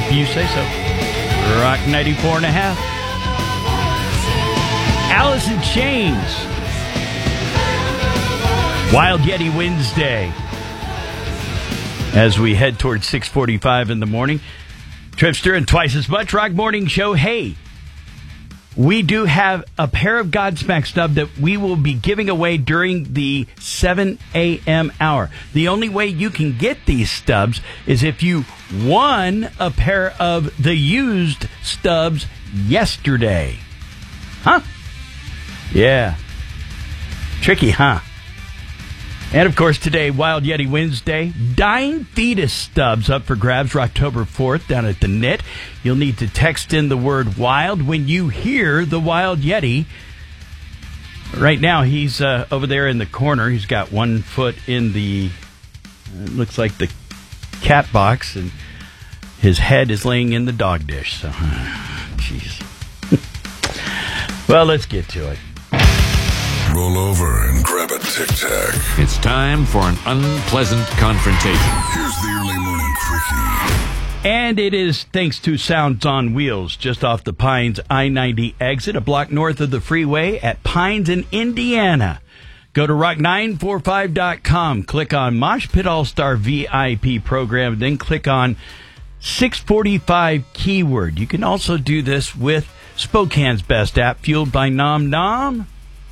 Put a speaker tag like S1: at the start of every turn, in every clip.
S1: If you say so. Rock 94.5. Alice in Chains. Wild Yeti Wednesday. As we head towards 6:45 in the morning. Tripster and Twice as Much Rock Morning Show. Hey, we do have a pair of Godsmack stubs that we will be giving away during the 7 a.m. hour. The only way you can get these stubs is if you won a pair of the used stubs yesterday. Huh? Yeah. Tricky, huh? And, of course, today, Wild Yeti Wednesday. Dying Fetus stubs up for grabs for October 4th down at the Knit. You'll need to text in the word wild when you hear the Wild Yeti. Right now, he's over there in the corner. He's got 1 foot in the, looks like the cat box, and his head is laying in the dog dish. So, jeez. Well, let's get to it.
S2: Roll over and grab a Tic Tac.
S3: It's time for an unpleasant confrontation.
S2: Here's the early morning quickie.
S1: And it is thanks to Sounds on Wheels, just off the Pines I-90 exit, a block north of the freeway at Pines in Indiana. Go to rock945.com, click on Mosh Pit All-Star VIP program, then click on 645 keyword. You can also do this with Spokane's best app, fueled by Nom Nom.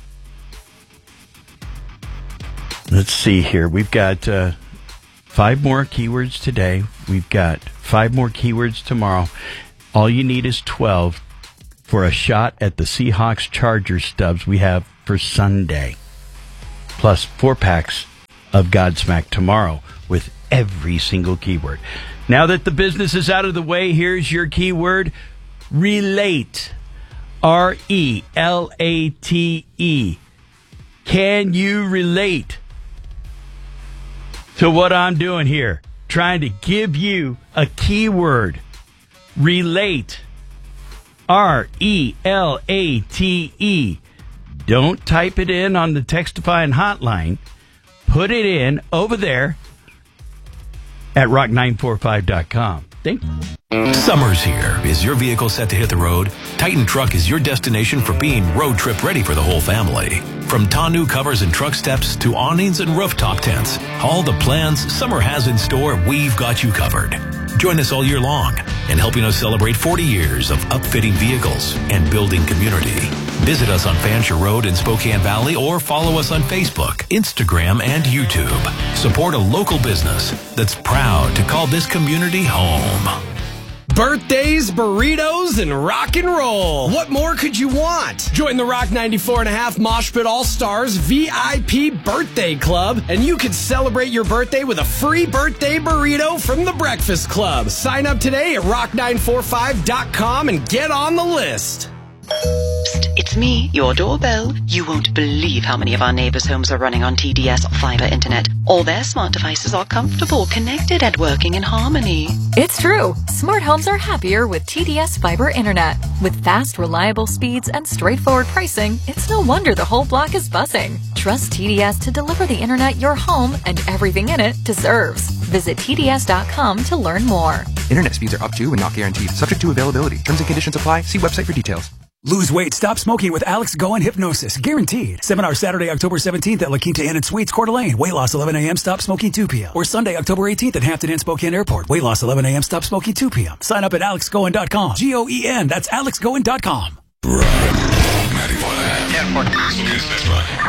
S1: Let's see here. We've got 5 more keywords today. We've got 5 more keywords tomorrow. All you need is 12 for a shot at the Seahawks Chargers stubs we have for Sunday. Plus 4 packs of Godsmack tomorrow with every single keyword. Now that the business is out of the way, here's your keyword. Relate. R-E-L-A-T-E. Can you relate to what I'm doing here? Trying to give you a keyword. Relate. R-E-L-A-T-E. Don't type it in on the Textifying hotline. Put it in over there at rock945.com. Thank you.
S4: Summer's here. Is your vehicle set to hit the road? Titan Truck is your destination for being road trip ready for the whole family. From tonneau covers and truck steps to awnings and rooftop tents, all the plans summer has in store, we've got you covered. Join us all year long in helping us celebrate 40 years of upfitting vehicles and building community. Visit us on Fancher Road in Spokane Valley or follow us on Facebook, Instagram, and YouTube. Support a local business that's proud to call this community home.
S5: Birthdays, burritos, and rock and roll. What more could you want? Join the Rock 94.5 Mosh Pit All-Stars VIP Birthday Club, and you can celebrate your birthday with a free birthday burrito from the Breakfast Club. Sign up today at rock945.com and get on the list.
S6: Psst, it's me, your doorbell. You won't believe how many of our neighbors' homes are running on TDS fiber internet. All their smart devices are comfortable, connected, and working in harmony.
S7: It's true. Smart homes are happier with TDS fiber internet. With fast, reliable speeds and straightforward pricing, it's no wonder the whole block is buzzing. Trust TDS to deliver the internet your home and everything in it deserves. Visit TDS.com to learn more.
S8: Internet speeds are up to and not guaranteed. Subject to availability. Terms and conditions apply. See website for details.
S9: Lose weight, stop smoking with Alex Goen Hypnosis. Guaranteed. Seminar Saturday, October 17th at La Quinta Inn and Suites, Coeur d'Alene. Weight loss 11 a.m., stop smoking 2 p.m. Or Sunday, October 18th at Hampton Inn, Spokane Airport. Weight loss 11 a.m., stop smoking 2 p.m. Sign up at alexgoen.com. Goen, that's alexgoen.com.
S2: Rock 94.5. Business Rock.